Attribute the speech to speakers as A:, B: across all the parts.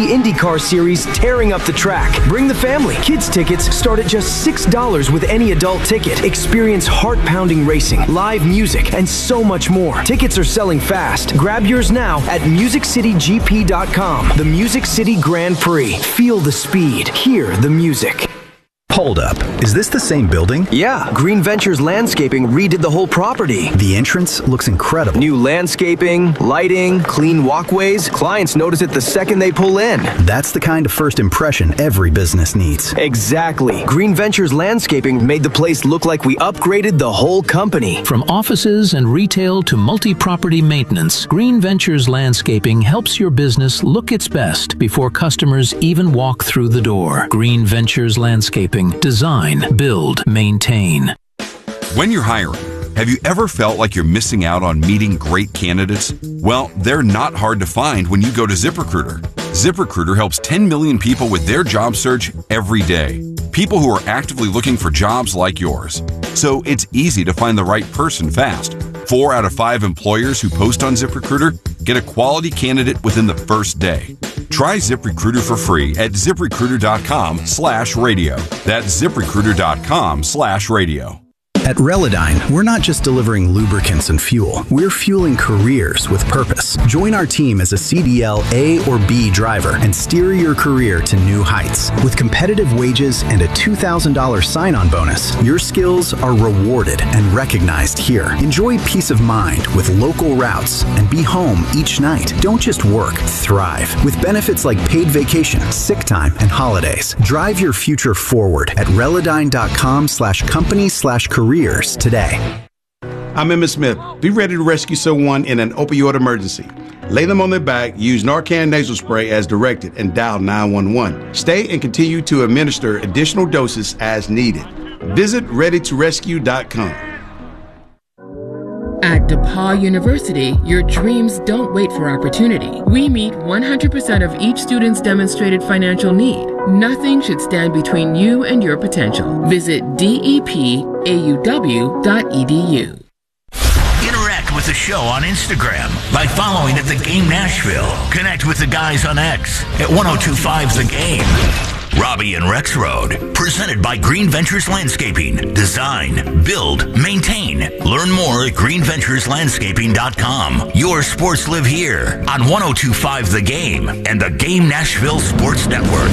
A: GP IndyCar Series tearing up the track. Bring the family. Kids tickets start at just $6 with any adult ticket. Experience heart-pounding racing, live music, and so much more. Tickets are selling fast. Grab yours now at MusicCityGP.com. The Music City Grand Prix. Feel the speed. Hear the music.
B: Hold up. Is this the same building?
A: Yeah, Green Ventures Landscaping redid the whole property.
B: The entrance looks incredible.
A: New landscaping, lighting, clean walkways. Clients notice it the second they pull in.
B: That's the kind of first impression every business needs.
A: Exactly. Green Ventures Landscaping made the place look like we upgraded the whole company.
C: From offices and retail to multi-property maintenance, Green Ventures Landscaping helps your business look its best before customers even walk through the door. Green Ventures Landscaping. Design, build, maintain.
D: When you're hiring, have you ever felt like you're missing out on meeting great candidates? Well, they're not hard to find when you go to ZipRecruiter. ZipRecruiter helps 10 million people with their job search every day. People who are actively looking for jobs like yours. So it's easy to find the right person fast. 4 out of 5 employers who post on ZipRecruiter get a quality candidate within the first day. Try ZipRecruiter for free at ZipRecruiter.com/radio. That's ZipRecruiter.com/radio.
B: At Relodyne, we're not just delivering lubricants and fuel. We're fueling careers with purpose. Join our team as a CDL A or B driver and steer your career to new heights. With competitive wages and a $2,000 sign-on bonus, your skills are rewarded and recognized here. Enjoy peace of mind with local routes and be home each night. Don't just work, thrive. With benefits like paid vacation, sick time, and holidays. Drive your future forward at Relodyne.com/company/careers today.
E: I'm Emmett Smith. Be ready to rescue someone in an opioid emergency. Lay them on their back, use Narcan nasal spray as directed, and dial 911. Stay and continue to administer additional doses as needed. Visit ReadyToRescue.com.
F: At DePaul University, your dreams don't wait for opportunity. We meet 100% of each student's demonstrated financial need. Nothing should stand between you and your potential. Visit depauw.edu.
G: Interact with the show on Instagram by following at The Game Nashville. Connect with the guys on X at 1025 The Game. Robbie and Rex Road, presented by Green Ventures Landscaping. Design, build, maintain. Learn more at greenventureslandscaping.com. Your sports live here on 1025 The Game and the Game Nashville Sports Network.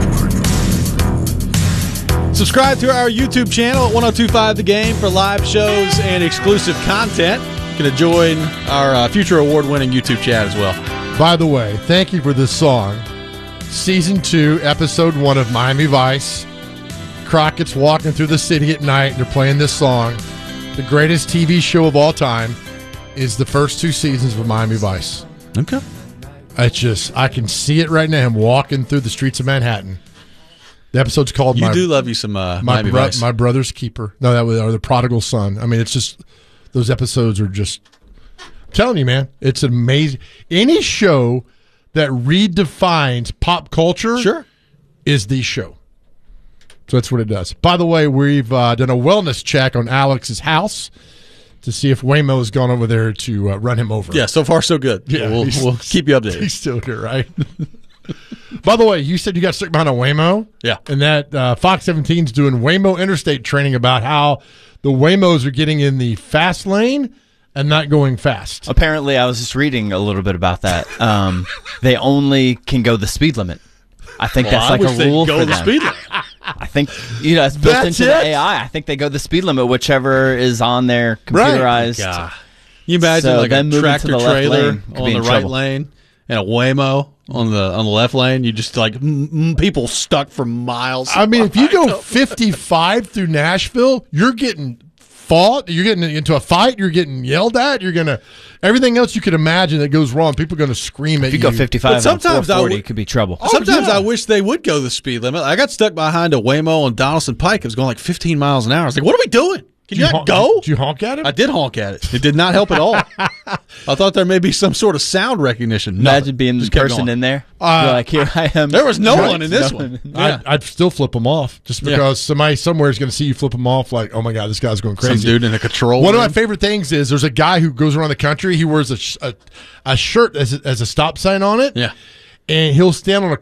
H: Subscribe to our YouTube channel at 1025 The Game for live shows and exclusive content. You can join our future award-winning YouTube chat as well.
I: By the way, thank you for this song. Season 2, Episode 1 of Miami Vice. Crockett's walking through the city at night. They're playing this song. The greatest TV show of all time is the first 2 seasons of Miami Vice.
H: Okay.
I: I can see it right now. I'm walking through the streets of Manhattan. The episode's called
H: You do love you some Miami Vice.
I: My Brother's Keeper. No, that was or The Prodigal Son. I mean, it's just, those episodes are just, I'm telling you, man, it's amazing. Any show that redefines pop culture is the show. So that's what it does. By the way, we've done a wellness check on Alex's house to see if Waymo has gone over there to run him over.
H: Yeah, so far so good.
I: Yeah,
H: we'll keep you updated.
I: He's still here, right? By the way, you said you got stuck behind a Waymo?
H: Yeah.
I: And that Fox 17's doing Waymo Interstate training about how the Waymos are getting in the fast lane and not going fast.
J: Apparently, I was just reading a little bit about that. They only can go the speed limit. I think that's like a rule for them. Speed limit. I think it's built into the AI. I think they go the speed limit, whichever is on their computerized.
H: Right. You imagine like a tractor trailer on the right lane and a Waymo on the left lane. You just like people stuck for miles.
I: I mean, if you go 55 through Nashville, you're getting fought. You're getting into a fight. You're getting yelled at. You're gonna everything else you could imagine that goes wrong. People are gonna scream at you.
J: If you go 55, sometimes 440, it could be trouble.
H: Sometimes I wish they would go the speed limit. I got stuck behind a Waymo on Donaldson Pike. It was going like 15 miles an hour. I was like, "What are we doing? Can you not go?"
I: Did you honk at it?
H: I did honk at it. It did not help at all. I thought there may be some sort of sound recognition.
J: Imagine being the person in there. You're like, here I am.
H: There was no one in this one.
I: Yeah. I'd still flip them off just because somebody somewhere is going to see you flip them off like, oh, my God, this guy's going crazy.
H: Some dude in a control
I: One
H: room.
I: of my favorite things is there's a guy who goes around the country. He wears a shirt as a stop sign on it.
H: Yeah.
I: And he'll stand on a